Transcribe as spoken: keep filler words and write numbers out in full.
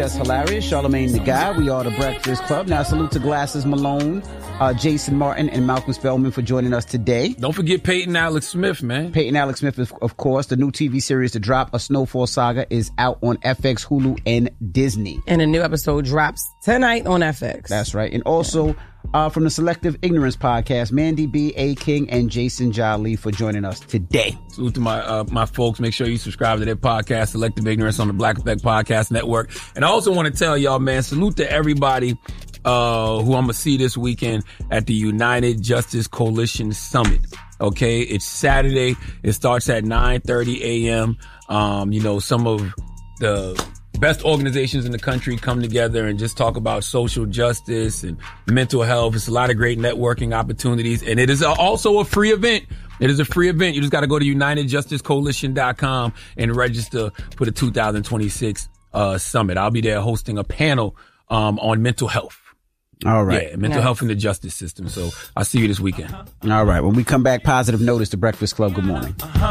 Just Hilarious, Charlamagne the Guy. We are the Breakfast Club. Now, salute to Glasses Malone, uh, Jason Martin, and Malcolm Spellman for joining us today. Don't forget Peyton Alex Smith, man. Peyton Alex Smith, of, of course. The new T V series to drop, A Snowfall Saga, is out on F X, Hulu, and Disney. And a new episode drops tonight on F X. That's right. And also, uh, from the Selective Ignorance Podcast, Mandy B, A King, and Jason Jolly for joining us today. Salute to my uh, my folks. Make sure you subscribe to their podcast, Selective Ignorance, on the Black Effect Podcast Network. And I also want to tell y'all, man, salute to everybody uh, who I'm going to see this weekend at the United Justice Coalition Summit. Okay, it's Saturday. It starts at nine thirty a.m. Um, you know, some of the best organizations in the country come together and just talk about social justice and mental health. It's a lot of great networking opportunities, and it is also a free event. It is a free event. You just got to go to united justice coalition dot com and register for the two thousand twenty-six uh, summit. I'll be there hosting a panel um, on mental health. All right. Yeah, mental nice. health in the justice system. So I'll see you this weekend. All right. When we come back, Positive Notice, The Breakfast Club. Good morning.